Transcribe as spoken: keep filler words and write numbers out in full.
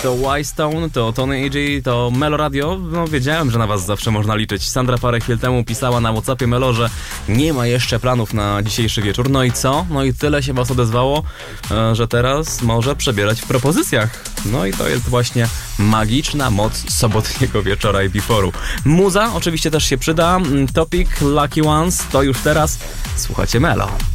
to Y-Stone, to Tony A G, to Melo Radio. No wiedziałem, że na was zawsze można liczyć. Sandra parę chwil temu pisała na WhatsAppie Melo, że nie ma jeszcze planów na dzisiejszy wieczór. No i co? No i tyle się was odezwało, że teraz może przebierać w propozycjach. No i to jest właśnie magiczna moc sobotniego wieczora i biforu. Muza oczywiście też się przyda. Topic, Lucky Ones, to już teraz słuchacie Melo.